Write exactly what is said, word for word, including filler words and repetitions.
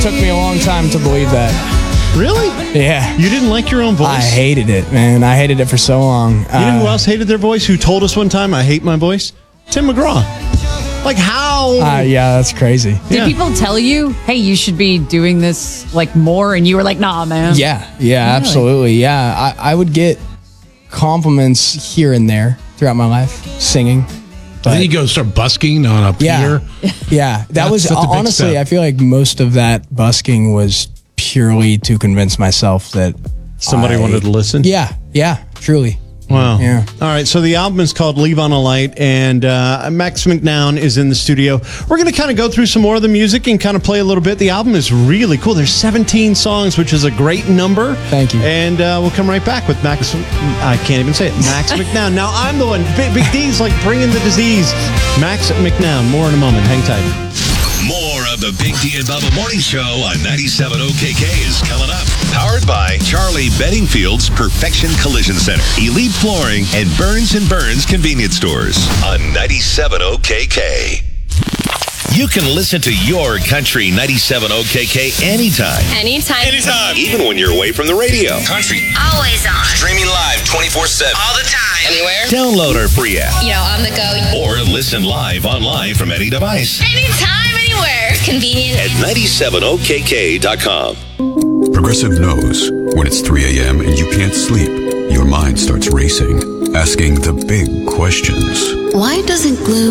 took me a long time to believe that. Really? Yeah. You didn't like your own voice? I hated it, man. I hated it for so long. You know who else hated their voice? Who told us one time, I hate my voice? Tim McGraw. Like, how? Uh, yeah, that's crazy. Did Yeah. people tell you, hey, you should be doing this like more? And you were like, nah, man. Yeah, yeah, Really? absolutely. Yeah, I, I would get compliments here and there throughout my life, singing. Then you go start busking on a Yeah, pier. yeah. That That's was such a big honestly. step. I feel like most of that busking was purely to convince myself that Somebody I- wanted to listen? Yeah, yeah, truly. Wow. Yeah. All right. So the album is called Leave on a Light, and uh, Max McNown is in the studio. We're going to kind of go through some more of the music and kind of play a little bit. The album is really cool. There's seventeen songs, which is a great number. Thank you. And uh, we'll come right back with Max. I can't even say it. Max McNown. Now I'm the one. Big, Big D's like bringing the disease. Max McNown. More in a moment. Hang tight. More of the Big D and Bubba Morning Show on ninety-seven O K K is coming up. Powered by Charlie Beddingfield's Perfection Collision Center, Elite Flooring, and Burns and Burns Convenience Stores on ninety-seven O K K. You can listen to your country ninety-seven O K K anytime. Anytime. Anytime. Even when you're away from the radio. Country. Always on. Streaming live twenty-four seven. All the time. Anywhere. Download our free app You know, on the go. or listen live online from any device Anytime, anywhere. Convenient. at ninety-seven O K K dot com. Progressive knows when it's three a.m. and you can't sleep, your mind starts racing, asking the big questions. Why doesn't glue